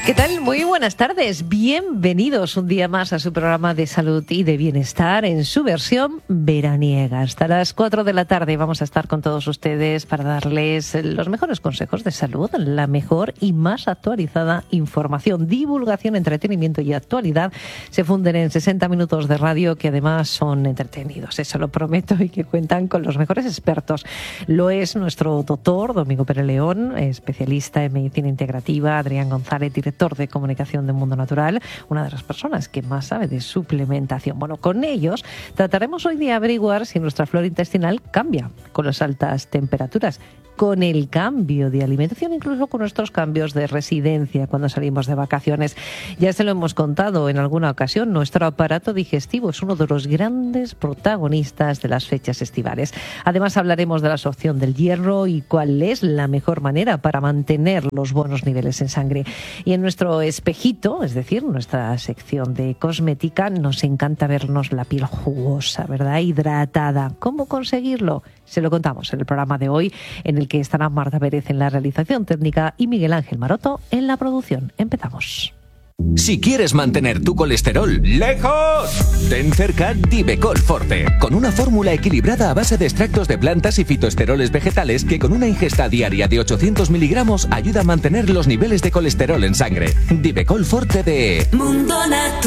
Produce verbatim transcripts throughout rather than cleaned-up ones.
¿Qué tal? Muy buenas tardes. Bienvenidos un día más a su programa de salud y de bienestar en su versión veraniega. Hasta las cuatro de la tarde vamos a estar con todos ustedes para darles los mejores consejos de salud, la mejor y más actualizada información, divulgación, entretenimiento y actualidad. Se funden en sesenta minutos de radio que además son entretenidos, eso lo prometo, y que cuentan con los mejores expertos. Lo es nuestro doctor Domingo Pérez León, especialista en medicina integrativa, Adrián González, director de comunicación de Mundo Natural, una de las personas que más sabe de suplementación. Bueno, con ellos trataremos hoy de averiguar si nuestra flora intestinal cambia con las altas temperaturas, con el cambio de alimentación, incluso con nuestros cambios de residencia cuando salimos de vacaciones. Ya se lo hemos contado en alguna ocasión, nuestro aparato digestivo es uno de los grandes protagonistas de las fechas estivales. Además hablaremos de la absorción del hierro y cuál es la mejor manera para mantener los buenos niveles en sangre. Y en nuestro espejito, es decir, nuestra sección de cosmética, nos encanta vernos la piel jugosa, ¿verdad? Hidratada. ¿Cómo conseguirlo? Se lo contamos en el programa de hoy, en el que estará Marta Pérez en la realización técnica y Miguel Ángel Maroto en la producción. Empezamos. Si quieres mantener tu colesterol lejos, ten cerca Divecol Forte, con una fórmula equilibrada a base de extractos de plantas y fitoesteroles vegetales que con una ingesta diaria de ochocientos miligramos ayuda a mantener los niveles de colesterol en sangre. Divecol Forte de Mundo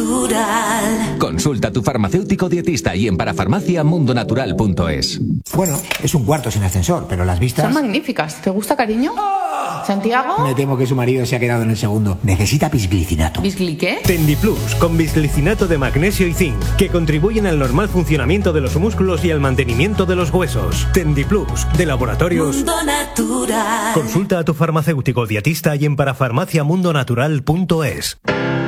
Natural. Consulta a tu farmacéutico dietista y en parafarmacia mundo natural punto es. Bueno, es un cuarto sin ascensor, pero las vistas... Son magníficas. ¿Te gusta, cariño? ¡Oh! ¿Santiago? Me temo que su marido se ha quedado en el segundo. Necesita bisglicinato. ¿Bisgli qué? Tendiplus, con bisglicinato de magnesio y zinc, que contribuyen al normal funcionamiento de los músculos y al mantenimiento de los huesos. Tendiplus, de Laboratorios Mundo Natural. Consulta a tu farmacéutico dietista y en parafarmacia mundo natural punto es.